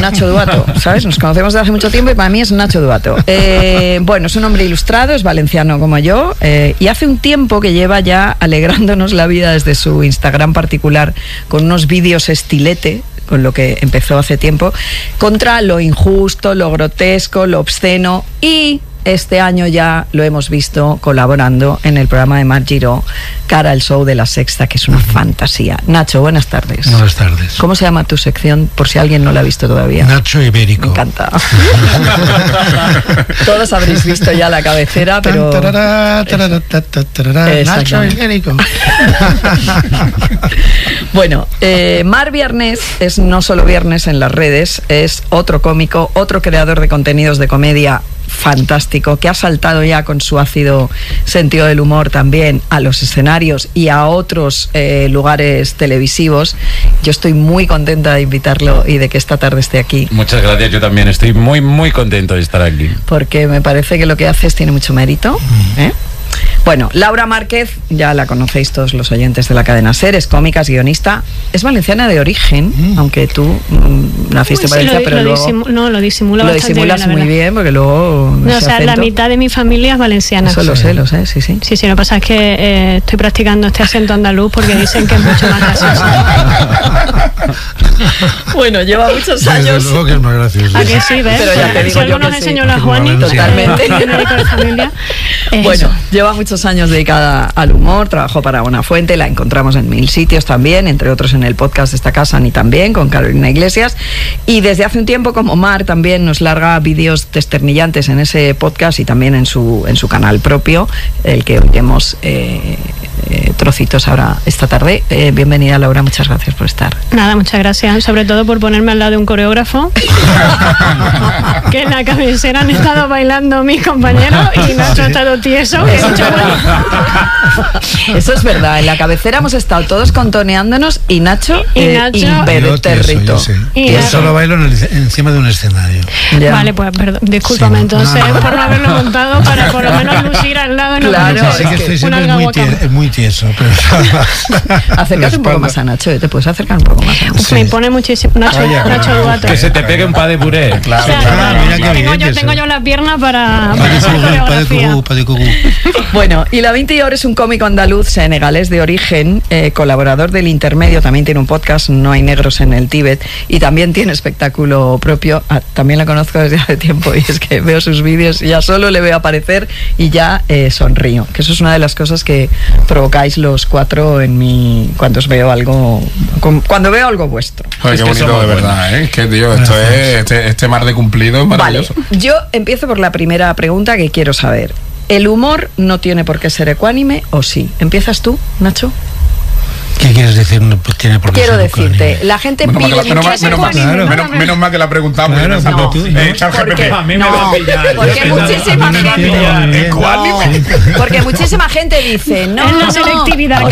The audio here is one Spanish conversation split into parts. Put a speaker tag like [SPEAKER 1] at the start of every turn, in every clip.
[SPEAKER 1] Nacho Duato, ¿sabes? Nos conocemos desde hace mucho tiempo y para mí es Nacho Duato. Bueno, es un hombre ilustrado, es valenciano como yo, y hace un tiempo que lleva ya alegrándonos la vida desde su Instagram particular con unos vídeos estilete, con lo que empezó hace tiempo, contra lo injusto, lo grotesco, lo obsceno, y este año ya lo hemos visto colaborando en el programa de Mar Giró, Cara al Show de La Sexta, que es una fantasía. Nacho, buenas tardes.
[SPEAKER 2] Buenas tardes.
[SPEAKER 1] ¿Cómo se llama tu sección, por si alguien no la ha visto todavía?
[SPEAKER 2] Nacho Ibérico.
[SPEAKER 1] Me encanta. Todos habréis visto ya la cabecera, pero...
[SPEAKER 2] Nacho Ibérico.
[SPEAKER 1] Bueno, Mar Viernes es no solo viernes en las redes, es otro cómico, otro creador de contenidos de comedia fantástico, que ha saltado ya con su ácido sentido del humor también a los escenarios y a otros lugares televisivos. Yo estoy muy contenta de invitarlo y de que esta tarde esté aquí.
[SPEAKER 3] Muchas gracias, yo también estoy muy contento de estar aquí.
[SPEAKER 1] Porque me parece que lo que haces tiene mucho mérito, ¿eh? Bueno, Laura Márquez, ya la conocéis todos los oyentes de la cadena SER, es cómica, es guionista, es valenciana de origen, aunque tú naciste en Valencia, pero luego...
[SPEAKER 4] lo disimula
[SPEAKER 1] lo
[SPEAKER 4] bastante
[SPEAKER 1] disimulas
[SPEAKER 4] bien,
[SPEAKER 1] muy bien, porque luego...
[SPEAKER 4] No, o sea, la mitad de mi familia es valenciana.
[SPEAKER 1] Eso lo sé, sí.
[SPEAKER 4] Sí, lo que pasa es que estoy practicando este acento andaluz porque dicen que es mucho más gracioso.
[SPEAKER 1] Bueno, lleva muchos años...
[SPEAKER 2] Desde luego que es más gracioso.
[SPEAKER 4] ¿A que sí, ves?
[SPEAKER 1] Pero ya te digo
[SPEAKER 4] si algo nos enseñó la Juani,
[SPEAKER 1] totalmente.
[SPEAKER 4] médico de familia,
[SPEAKER 1] bueno, lleva muchos años dedicada al humor, trabajó para Buenafuente, la encontramos en 1000 sitios también, entre otros en el podcast de esta casa, ni también, con Carolina Iglesias, y desde hace un tiempo, como Mar, también nos larga vídeos desternillantes en ese podcast y también en su canal propio, el que oiremos trocitos ahora esta tarde. Bienvenida, Laura, muchas gracias por estar.
[SPEAKER 4] Nada, muchas gracias, sobre todo por ponerme al lado de un coreógrafo que en la cabecera han estado bailando mis compañeros y Nacho ha estado tieso.
[SPEAKER 1] Eso es verdad, en la cabecera hemos estado todos contoneándonos y Nacho impertérrito.
[SPEAKER 2] Yo solo bailo encima de un escenario.
[SPEAKER 4] Ya. Vale, pues perdón, discúlpame, sí, entonces por no haberlo montado, para por lo menos lucir al lado. No,
[SPEAKER 1] claro,
[SPEAKER 2] sí que estoy siempre muy tieso, pero...
[SPEAKER 1] Acércate un poco más a Nacho, te puedes acercar un poco más a Nacho.
[SPEAKER 4] Sí. Me impone muchísimo Nacho Duato.
[SPEAKER 3] Que se te pegue un pa de puré.
[SPEAKER 2] Claro,
[SPEAKER 4] tengo yo las piernas para
[SPEAKER 1] Bueno, y Lavín Tior es un cómico andaluz senegalés de origen, colaborador del Intermedio, también tiene un podcast, No hay negros en el Tíbet, y también tiene espectáculo propio. También la conozco desde hace tiempo y es que veo sus vídeos y ya solo le veo aparecer y ya sonrío, que eso es una de las cosas que provocáis los cuatro en mí cuando os veo algo, cuando veo algo vuestro.
[SPEAKER 5] Joder, qué bonito, de verdad, ¿eh? Que tío, esto es este mar de cumplido es maravilloso.
[SPEAKER 1] Vale, yo empiezo por la primera pregunta que quiero saber. ¿El humor no tiene por qué ser ecuánime o sí? ¿Empiezas tú, Nacho?
[SPEAKER 2] ¿Qué quieres decir? No tiene por qué
[SPEAKER 1] Quiero
[SPEAKER 2] ser
[SPEAKER 1] decirte,
[SPEAKER 2] ecuánime.
[SPEAKER 1] la gente
[SPEAKER 5] menos
[SPEAKER 1] pide...
[SPEAKER 5] Menos mal que la preguntamos.
[SPEAKER 2] Claro,
[SPEAKER 1] porque muchísima gente dice, no,
[SPEAKER 4] es la selectividad.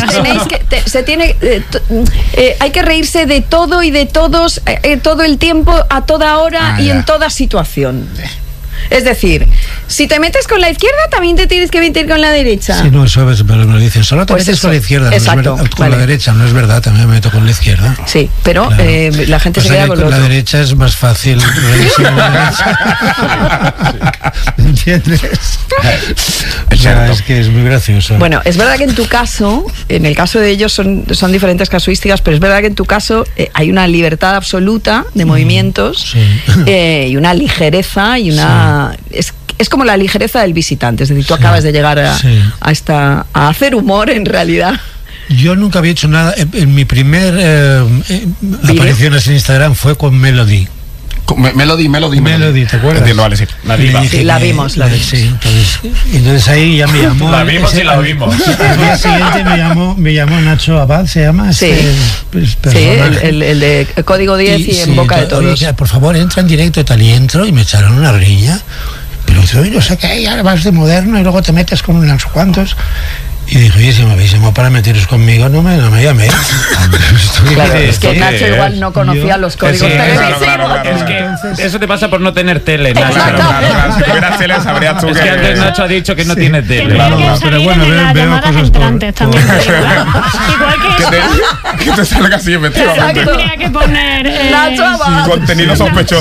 [SPEAKER 1] Hay que reírse de todo y de todos todo el tiempo, a toda hora y en toda situación. Es decir, si te metes con la izquierda, también te tienes que meter con la derecha.
[SPEAKER 2] Sí, no, eso es, pero me lo dicen. Solo te metes con la izquierda,
[SPEAKER 1] exacto,
[SPEAKER 2] no es con la derecha, no es verdad, también me meto con la izquierda.
[SPEAKER 1] Sí, pero claro. La gente se queda con lo otro.
[SPEAKER 2] La derecha es más fácil. ¿Me entiendes? Es que es muy gracioso.
[SPEAKER 1] Bueno, es verdad que en tu caso, en el caso de ellos son diferentes casuísticas, pero es verdad que en tu caso hay una libertad absoluta de movimientos y una ligereza y una... Es como la ligereza del visitante, es decir, tú acabas de llegar a hacer humor en realidad.
[SPEAKER 2] Yo nunca había hecho nada. En mi primer aparición en Instagram fue con Melody.
[SPEAKER 5] Melody,
[SPEAKER 2] ¿te acuerdas?
[SPEAKER 5] Vale, sí.
[SPEAKER 1] La vimos.
[SPEAKER 2] Sí, entonces ahí ya me llamó.
[SPEAKER 3] La vimos y la oímos.
[SPEAKER 2] Al día siguiente me llamó Nacho Abad, se llama.
[SPEAKER 1] Sí, el de Código 10 y en boca de todos.
[SPEAKER 2] Oye, por favor, entra en directo y tal. Y entro y me echaron una riña. Pero yo no sé qué, ahora vas de moderno y luego te metes con unos cuantos. Y dijo, oye, si me habéis llamado para meteros conmigo, no me llaméis.
[SPEAKER 1] Claro, es que Nacho igual no conocía los códigos televisivos.
[SPEAKER 5] Claro.
[SPEAKER 3] Es que eso te pasa por no tener tele, Nacho.
[SPEAKER 5] Claro. Si tuvieras tele, sabrías tú
[SPEAKER 3] es que antes Nacho ha dicho que no tiene tele.
[SPEAKER 2] Claro, pero bueno, veo cosas
[SPEAKER 4] también. Igual
[SPEAKER 5] que te salga así, efectivamente.
[SPEAKER 4] Tendría que poner
[SPEAKER 1] Nacho Abad.
[SPEAKER 5] Contenido sospechoso.